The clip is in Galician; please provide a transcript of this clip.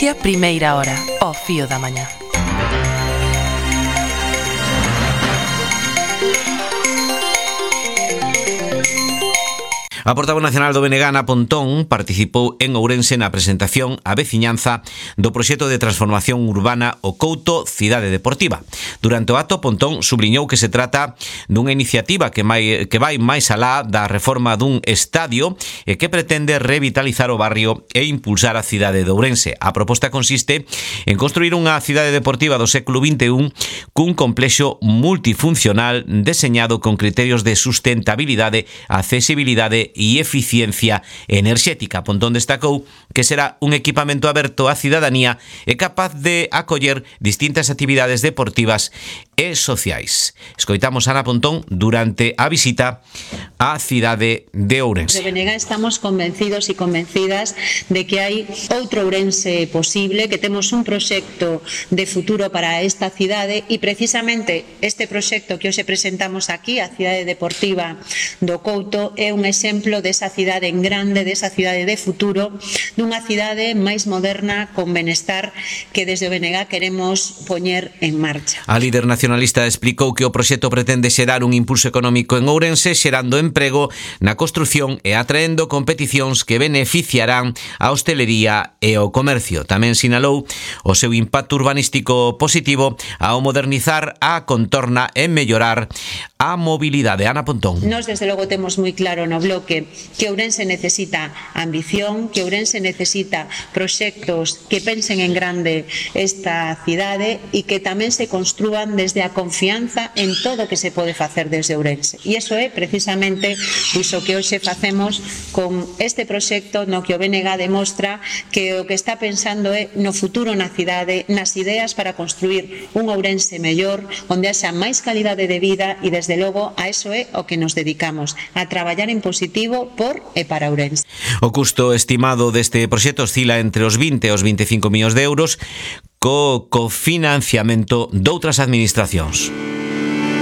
Galicia, primeira hora, ao fío da mañá. A portavoz nacional do BNG, Ana Pontón, participou en Ourense na presentación a veciñanza do proxecto de transformación urbana O Couto Cidade Deportiva. Durante o acto, Pontón subliñou que se trata dunha iniciativa que vai máis alá da reforma dun estadio e que pretende revitalizar o barrio e impulsar a cidade de Ourense. A proposta consiste en construir unha cidade deportiva do século XXI cun complexo multifuncional deseñado con criterios de sustentabilidade, accesibilidade e eficiencia enerxética. Pontón destacou que será un equipamento aberto á cidadanía e capaz de acoller distintas actividades deportivas e sociais. Escoitamos a Ana Pontón durante a visita á cidade de Ourense. De BNG estamos convencidos e convencidas de que hai outro Ourense posible, que temos un proxecto de futuro para esta cidade e precisamente este proxecto que hoxe presentamos aquí, a cidade deportiva do Couto, é un exemplo desa cidade en grande, desa cidade de futuro, dunha cidade máis moderna, con benestar, que desde o BNG queremos poñer en marcha. A líder nacionalista explicou que o proxecto pretende xerar un impulso económico en Ourense, xerando emprego na construción e atraendo competicións que beneficiarán a hostelería e o comercio. Tamén sinalou o seu impacto urbanístico positivo ao modernizar a contorna e mellorar a mobilidade. Ana Pontón. Nós, desde logo, temos moi claro no bloque que Ourense necesita ambición, que Ourense necesita proxectos que pensen en grande esta cidade e que tamén se construan desde a confianza en todo o que se pode facer desde Ourense. E iso é precisamente iso que hoxe facemos con este proxecto no que o BNG demostra que o que está pensando é no futuro na cidade, nas ideas para construir un Ourense mellor, onde haxa máis calidade de vida e desde logo a iso é o que nos dedicamos, a traballar en positivo por e para Ourense. O custo estimado deste proxecto oscila entre os 20 e os 25 millóns de euros co cofinanciamento doutras administracións.